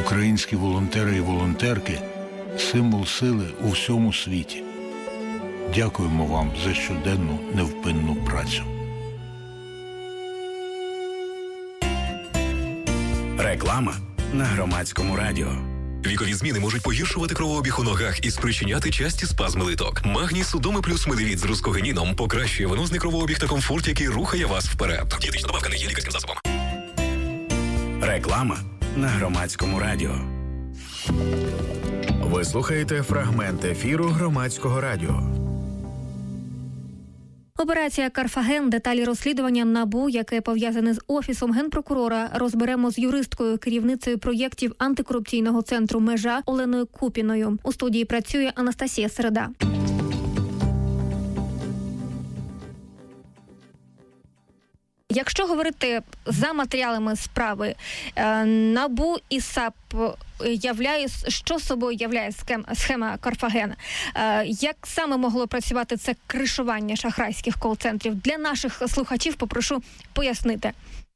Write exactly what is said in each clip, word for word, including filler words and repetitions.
Українські волонтери і волонтерки – символ сили у всьому світі. Дякуємо вам за щоденну невпинну працю. Реклама на Громадському радіо. Вікові зміни можуть погіршувати кровообіг у ногах і спричиняти часті спазми литок. Магній Судоми плюс Медевіт з рускогеніном покращує венозний кровообіг та комфорт, який рухає вас вперед. Дієтична добавка не є лікарським засобом. Реклама на Громадському радіо. Ви слухаєте фрагмент ефіру Громадського радіо. Операція «Карфаген», деталі розслідування НАБУ, яке пов'язане з Офісом Генпрокурора, розберемо з юристкою, керівницею проєктів антикорупційного центру «Межа» Оленою Купіною. У студії працює Анастасія Середа. Якщо говорити за матеріалами справи, НАБУ і САП являє, що собою являє схема «Карфаген». Як саме могло працювати це кришування шахрайських кол-центрів? Для наших слухачів попрошу пояснити.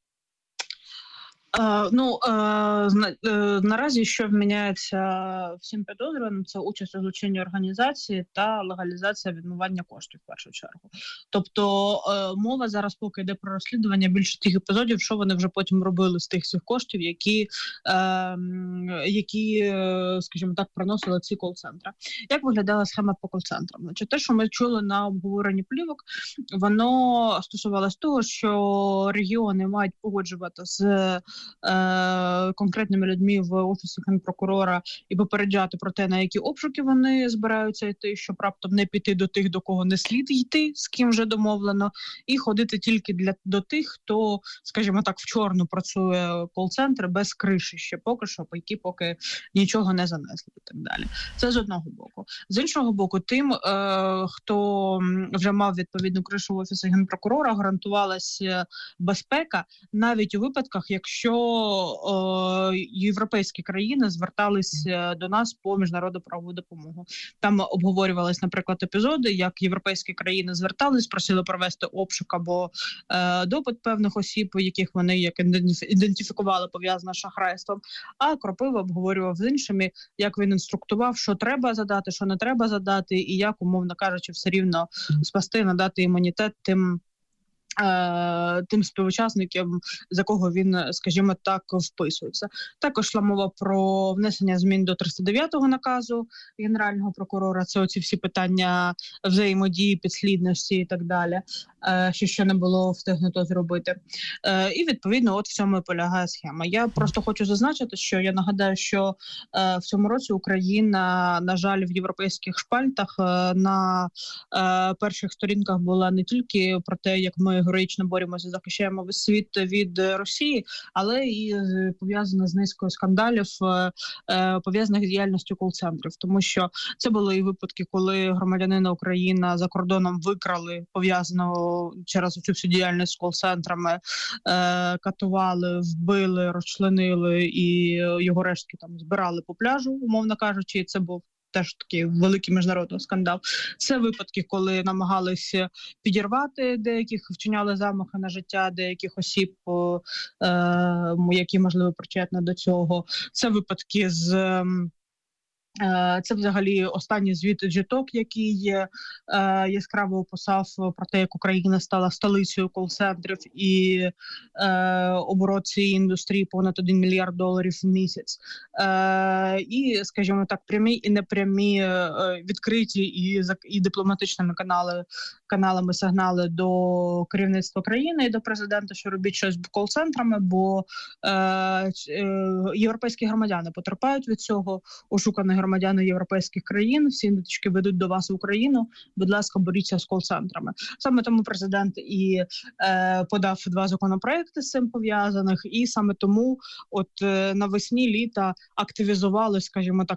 Uh, ну, uh, uh, наразі, що вміняється всім підозрюваним, це участь у злочинній організації та легалізація відмивання коштів, в першу чергу. Тобто uh, мова зараз поки йде про розслідування більше тих епізодів, що вони вже потім робили з тих всіх коштів, які, uh, які uh, скажімо так, приносили ці кол-центри. Як виглядала схема по кол-центрам? Значить, те, що ми чули на обговоренні плівок, воно стосувалося того, що регіони мають погоджувати з Е, конкретними людьми в Офісі Генпрокурора і попереджати про те, на які обшуки вони збираються йти, щоб раптом не піти до тих, до кого не слід йти, з ким вже домовлено, і ходити тільки для, до тих, хто, скажімо так, в чорну працює кол-центр без криші ще поки що, які поки нічого не занесли і так далі. Це з одного боку. З іншого боку, тим, е, хто вже мав відповідну кришу в Офісі Генпрокурора, гарантувалася безпека навіть у випадках, якщо о, європейські країни зверталися до нас по міжнародну правову допомогу. Там обговорювались, наприклад, епізоди, як європейські країни звертались, просили провести обшук або е, допит певних осіб, яких вони як ідентифікували пов'язано з шахрайством, а Кропива обговорював з іншими, як він інструктував, що треба задати, що не треба задати, і як, умовно кажучи, все рівно спасти, надати імунітет тим тим співучасникам, за кого він, скажімо так, вписується. Також йшла мова про внесення змін до триста дев'ятого наказу Генерального прокурора. Це оці всі питання взаємодії, підслідності і так далі, що ще не було встигнуто зробити. І, відповідно, от в цьому і полягає схема. Я просто хочу зазначити, що я нагадаю, що в цьому році Україна, на жаль, в європейських шпальтах на перших сторінках була не тільки про те, як ми героїчно боремося, захищаємо весь світ від Росії, але і пов'язано з низкою скандалів, пов'язаних з діяльністю кол-центрів. Тому що це були і випадки, коли громадянина України за кордоном викрали, пов'язаного через цю всю діяльність з кол-центрами, катували, вбили, розчленили і його рештки там збирали по пляжу, умовно кажучи, і це був теж такий великий міжнародний скандал. Це випадки, коли намагалися підірвати деяких, вчиняли замахи на життя деяких осіб, е, які, можливо, причетні до цього. Це випадки з... Це взагалі останній звіт Джиток, який е, яскраво описав про те, як Україна стала столицею кол-центрів і е, оборот цієї індустрії понад один мільярд доларів в місяць. Е, і, скажімо так, прямі і непрямі е, відкриті і, і дипломатичними канали, каналами сигнали до керівництва країни і до президента, що робіть щось з кол-центрами, бо е, е, європейські громадяни потерпають від цього, ошуканих громадяни європейських країн, всі ниточки ведуть до вас в Україну, будь ласка, боріться з кол-центрами. Саме тому президент і е, подав два законопроекти з цим пов'язаних, і саме тому от е, навесні літа активізували, скажімо так,